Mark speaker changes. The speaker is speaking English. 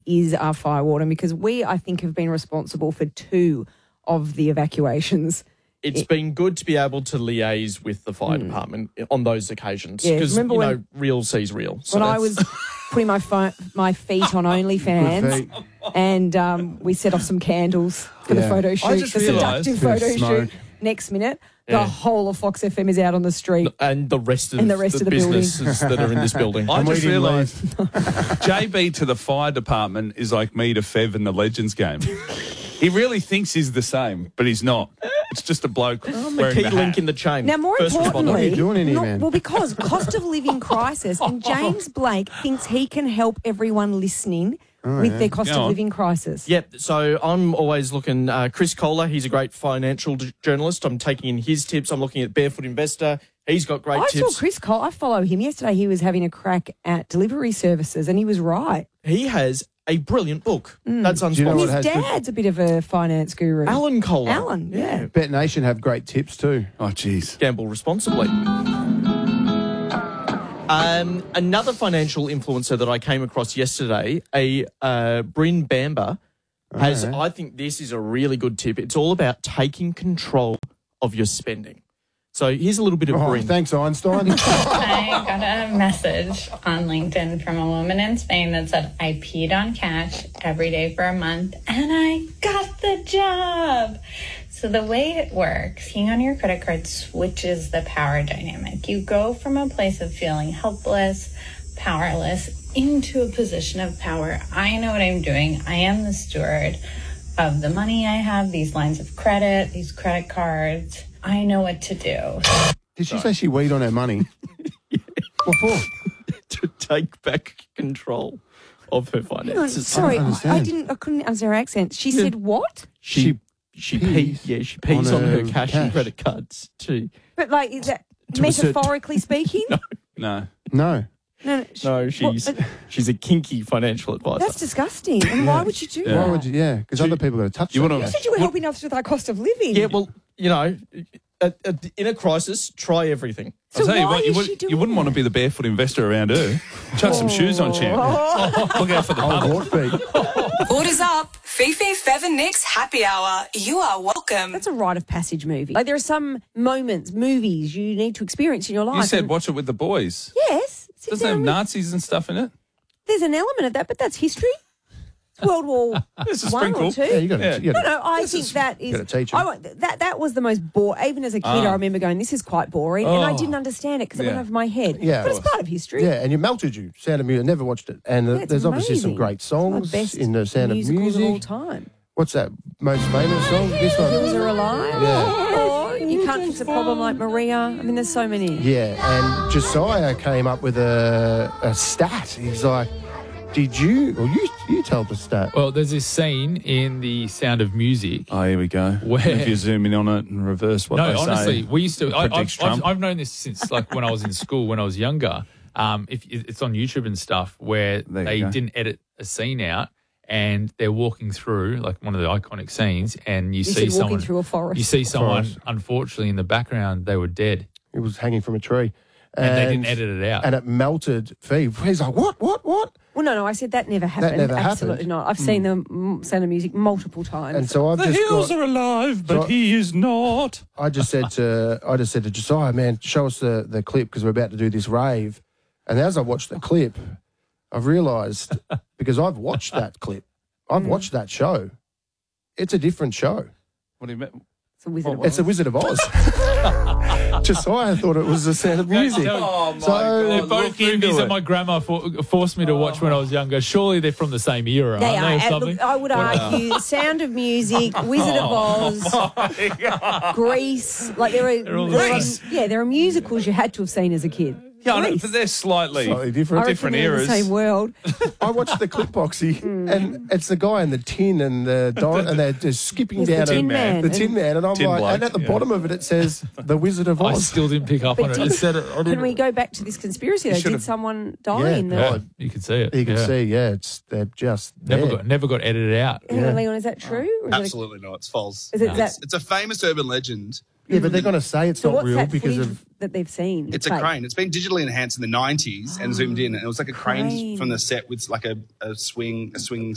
Speaker 1: is our fire warden, because we, I think, have been responsible for 2 of the evacuations.
Speaker 2: It's been good to be able to liaise with the fire department on those occasions,
Speaker 1: Yeah,
Speaker 2: because,
Speaker 1: remember when-
Speaker 2: real sees real. So
Speaker 1: When I was putting my feet on OnlyFans, and we set off some candles for the photo shoot,
Speaker 3: just
Speaker 1: the
Speaker 3: realised-
Speaker 1: seductive photo shoot. Next minute, the whole of Fox FM is out on the street.
Speaker 2: and the rest of
Speaker 1: And the rest of the building.
Speaker 2: businesses that are in this building.
Speaker 3: I
Speaker 4: And we
Speaker 3: just
Speaker 4: didn't
Speaker 3: realised JB to the fire department is like me to Fev in the Legends game. He really thinks he's the same, but he's not. It's just a bloke
Speaker 2: I'm the
Speaker 3: wearing
Speaker 2: key
Speaker 3: the
Speaker 2: link
Speaker 3: hat.
Speaker 2: in the chain.
Speaker 1: Now, more
Speaker 2: First responder.
Speaker 1: importantly,
Speaker 4: What are you doing in here, man?
Speaker 1: well, because cost of living crisis, and James Blake thinks he can help everyone listening with their cost
Speaker 3: Go
Speaker 1: of
Speaker 3: on.
Speaker 1: living crisis.
Speaker 2: Yep, so I'm always looking, Chris Kohler, he's a great financial journalist. I'm taking in his tips. I'm looking at Barefoot Investor. He's got great
Speaker 1: I
Speaker 2: tips.
Speaker 1: saw Chris Cole. I follow him. Yesterday he was having a crack at delivery services, and he was right.
Speaker 2: He has a brilliant book. That's
Speaker 4: you know
Speaker 2: unsponsored.
Speaker 4: what
Speaker 1: His
Speaker 4: has good-
Speaker 1: dad's a bit of a finance guru.
Speaker 2: Alan Kohler.
Speaker 1: Alan, yeah.
Speaker 4: Bet Nation have great tips too.
Speaker 3: Oh, jeez.
Speaker 2: Gamble responsibly. Another financial influencer that I came across yesterday, Bryn Bamber, has, I think this is a really good tip. It's all about taking control of your spending. So here's a little bit of
Speaker 4: Oh,
Speaker 2: Bryn.
Speaker 4: thanks, Einstein.
Speaker 5: I got a message on LinkedIn from a woman in Spain that said, I peed on cash every day for a month and I got the job. So the way it works, peeing on your credit card switches the power dynamic. You go from a place of feeling helpless, powerless, into a position of power. I know what I'm doing. I am the steward of the money I have, these lines of credit, these credit cards. I know what to do.
Speaker 4: Did she say she weed on her money? What for?
Speaker 2: to take back control of her
Speaker 1: Hang on,
Speaker 2: finances.
Speaker 1: sorry,
Speaker 4: understand.
Speaker 1: I couldn't answer her accent. She said what?
Speaker 2: She
Speaker 4: pees
Speaker 2: pees on her
Speaker 4: on
Speaker 2: cash and credit cards too.
Speaker 1: But like, is that
Speaker 2: To a certain-
Speaker 1: metaphorically speaking?
Speaker 3: No.
Speaker 4: No.
Speaker 1: No,
Speaker 2: No, she's a kinky financial advisor.
Speaker 1: that's disgusting. And why would you do that?
Speaker 4: Why would you? Yeah, because other people got to touch
Speaker 3: You
Speaker 4: that.
Speaker 3: wanna-
Speaker 1: You said you were helping us with our cost of living.
Speaker 2: Yeah, well, in a crisis, try everything.
Speaker 1: So
Speaker 3: I'll tell you
Speaker 1: why
Speaker 3: what,
Speaker 1: is she doing
Speaker 3: you wouldn't want to be the barefoot investor around her. Chuck some shoes on, champ. Look out for the
Speaker 4: Oh,
Speaker 3: puddle.
Speaker 4: Gort feet.
Speaker 6: Orders up. Fifi, Fev and Nick's happy hour. You are welcome.
Speaker 1: That's a rite of passage movie. Like, there are some moments, movies you need to experience in your life.
Speaker 3: You said
Speaker 1: and-
Speaker 3: watch it with the boys.
Speaker 1: Yes. Sit
Speaker 3: Doesn't it
Speaker 1: down
Speaker 3: have
Speaker 1: with-
Speaker 3: Nazis and stuff in it?
Speaker 1: There's an element of that, but that's history. It's World War
Speaker 3: There's a
Speaker 1: One or
Speaker 3: sprinkle.
Speaker 1: Two.
Speaker 4: Yeah, you got to.
Speaker 3: Yeah.
Speaker 1: No, I think that is.
Speaker 4: gotta teach 'em.
Speaker 1: That was the most boring. Even as a kid, I remember going, "This is quite boring," and I
Speaker 3: Oh.
Speaker 1: didn't understand it because it
Speaker 3: Yeah.
Speaker 1: went over my head.
Speaker 4: Yeah.
Speaker 1: but it's part of history.
Speaker 4: Yeah, and you melted you. Sound of Music. I never watched it. And
Speaker 1: Yeah, it's
Speaker 4: there's obviously some
Speaker 1: amazing.
Speaker 4: great
Speaker 1: It's one of
Speaker 4: songs
Speaker 1: the best
Speaker 4: in the Sound of
Speaker 1: musicals of all
Speaker 4: Music.
Speaker 1: time.
Speaker 4: What's that most famous song? This one.
Speaker 1: Hills Are Alive.
Speaker 4: Yeah.
Speaker 1: Or You Can't Fix a Problem Like Maria. I mean, there's so many.
Speaker 4: Yeah, and Josiah came up with a stat. He's like, did you, or you tell the stat.
Speaker 7: Well, there's this scene in The Sound of Music.
Speaker 3: Oh, here we go.
Speaker 7: Where-
Speaker 3: If you zoom in on it and reverse what
Speaker 7: No,
Speaker 3: they say.
Speaker 7: honestly, we used to.
Speaker 3: predicts Trump.
Speaker 7: I've known this since like when I was in school, when I was younger. If it's on YouTube and stuff, where
Speaker 3: There you
Speaker 7: they
Speaker 3: go.
Speaker 7: didn't edit a scene out, and they're walking through like one of the iconic scenes, and you
Speaker 1: You
Speaker 7: see
Speaker 1: said walking
Speaker 7: someone
Speaker 1: through a forest.
Speaker 7: You see someone,
Speaker 4: Forest.
Speaker 7: unfortunately, in the background, they were dead,
Speaker 4: It was hanging from a tree.
Speaker 7: and they didn't edit it out.
Speaker 4: And it melted Phoebe. He's like, what?
Speaker 1: Well, no, I said that never happened.
Speaker 4: never
Speaker 1: Absolutely
Speaker 4: happened.
Speaker 1: not. I've seen the Sound of Music multiple times.
Speaker 4: And so I've
Speaker 3: The
Speaker 4: just
Speaker 3: hills
Speaker 4: got,
Speaker 3: are alive, but
Speaker 4: So-
Speaker 3: he is not.
Speaker 4: I just said to Josiah, man, show us the clip because we're about to do this rave. And as I watched the clip, I've realised, because I've watched that clip, I've watched that show. It's a different show.
Speaker 3: What do you mean?
Speaker 1: it's a Wizard of
Speaker 4: It's
Speaker 1: Oz.
Speaker 4: the Wizard of Oz. Josiah thought it was the Sound of Music.
Speaker 7: Oh,
Speaker 3: my
Speaker 4: So-
Speaker 3: God.
Speaker 7: They're both
Speaker 3: look into
Speaker 7: movies that
Speaker 3: it.
Speaker 7: my grandma forced me to watch when I was younger. Surely they're from the same era,
Speaker 1: They
Speaker 7: aren't they, or
Speaker 1: are.
Speaker 7: something?
Speaker 1: Look, I would argue Sound of Music, Wizard of Oz, Grease. Like there
Speaker 7: all
Speaker 1: are,
Speaker 3: Grease.
Speaker 1: there are musicals you had to have seen as a kid.
Speaker 3: Yeah, I know,
Speaker 1: Grease.
Speaker 3: but they're slightly
Speaker 4: different.
Speaker 1: I reckon
Speaker 3: different
Speaker 1: they're in
Speaker 3: eras.
Speaker 1: the same world.
Speaker 4: I watched the clip, Boxy, and it's the guy in the tin and and they're just skipping
Speaker 1: Yes,
Speaker 4: down
Speaker 1: the Tin Man.
Speaker 4: the Tin Man, and I'm
Speaker 3: Tin
Speaker 4: like,
Speaker 3: bloke,
Speaker 4: and at the
Speaker 3: yeah.
Speaker 4: bottom of it, it says the Wizard of
Speaker 7: I
Speaker 4: Oz.
Speaker 7: still didn't pick up on it. It said it. I
Speaker 1: Can
Speaker 7: didn't.
Speaker 1: we go back to this conspiracy? Though? Did
Speaker 4: should've-
Speaker 1: someone die
Speaker 4: Yeah,
Speaker 1: in the?
Speaker 4: yeah.
Speaker 7: Yeah, you could see it.
Speaker 4: You can
Speaker 7: yeah.
Speaker 4: see, they're just there.
Speaker 7: Never got edited out.
Speaker 1: Hang on, Leon, is that true? Or is
Speaker 8: Absolutely not. It's false.
Speaker 1: Is it that?
Speaker 8: It's a famous urban legend.
Speaker 4: Yeah, but they're going to say it's
Speaker 1: So
Speaker 4: not
Speaker 1: what's
Speaker 4: real
Speaker 1: that
Speaker 4: because
Speaker 1: footage
Speaker 4: of.
Speaker 1: that they've seen?
Speaker 8: It's a
Speaker 1: Fake?
Speaker 8: crane. It's been digitally enhanced in the 90s and zoomed in. And it was like a crane
Speaker 1: Crane.
Speaker 8: from the set with like a swing